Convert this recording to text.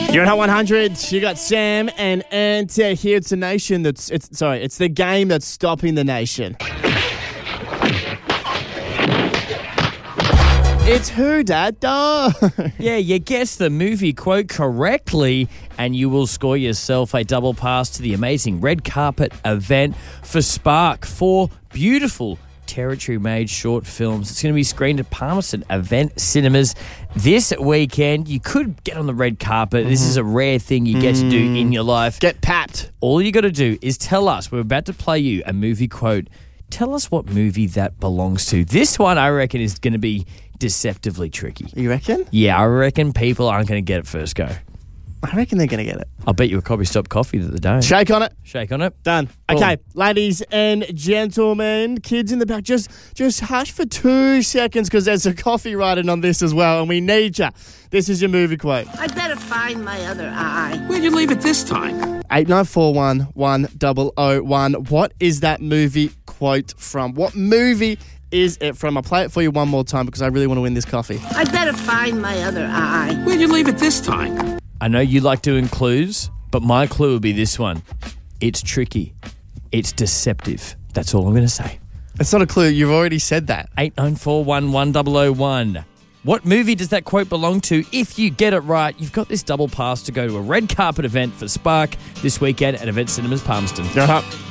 You're at Hot 100. You got Sam and Ant here. It's the nation it's the game that's stopping the nation. It's who, Dad? Duh. Yeah, you guessed the movie quote correctly, and you will score yourself a double pass to the amazing red carpet event for Spark. 4 beautiful territory-made short films. It's going to be screened at Palmerston Event Cinemas this weekend. You could get on the red carpet. This is a rare thing you get to do in your life. Get papped. All you got to do is tell us. We're about to play you a movie quote. Tell us what movie that belongs to. This one, I reckon, is going to be deceptively tricky. You reckon? Yeah, I reckon people aren't going to get it first go. I reckon they're going to get it. I'll bet you a copy stop coffee that they don't. Shake on it. Shake on it. Done. Boom. Okay, ladies and gentlemen, kids in the back, just hush for 2 seconds because there's a coffee writing on this as well, and we need you. This is your movie quote. I better find my other eye. Where'd you leave it this time? 8941-1001. What is that movie quote from? What movie is it from? I'll play it for you one more time because I really want to win this coffee. I better find my other eye. Where'd you leave it this time? I know you like doing clues, but my clue would be this one. It's tricky. It's deceptive. That's all I'm going to say. It's not a clue. You've already said that. 8941-1001. What movie does that quote belong to? If you get it right, you've got this double pass to go to a red carpet event for Spark this weekend at Event Cinemas Palmerston. You're up.